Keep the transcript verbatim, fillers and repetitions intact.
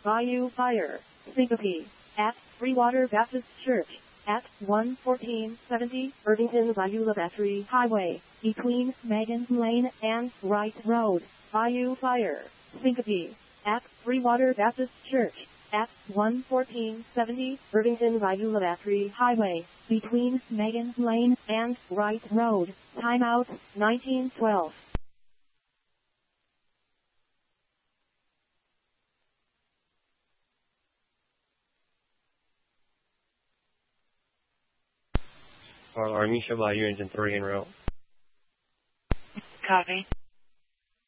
Bayou Fire. Syncope. At Freewater Baptist Church. At one fourteen seventy Irvington Bayou Battery Highway. Between Megan Lane and Wright Road. Bayou Fire. Syncope. At Freewater Baptist Church. At one fourteen seventy Irvington Bayou Battery Highway. Between Megan Lane and Wright Road. Timeout nineteen twelve. Armisha Bayou Engine three en route. Copy.